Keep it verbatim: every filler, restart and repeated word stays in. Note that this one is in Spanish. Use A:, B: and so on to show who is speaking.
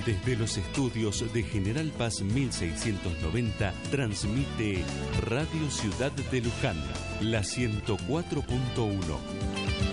A: Desde los estudios de General Paz mil seiscientos noventa, transmite Radio Ciudad de Luján, la ciento cuatro punto uno.